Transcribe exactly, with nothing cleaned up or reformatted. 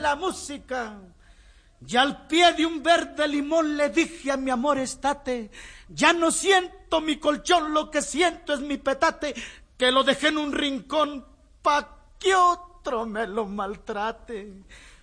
la música. Y al pie de un verde limón le dije a mi amor estate, ya no siento mi colchón, lo que siento es mi petate, que lo dejé en un rincón pa' que otro me lo maltrate.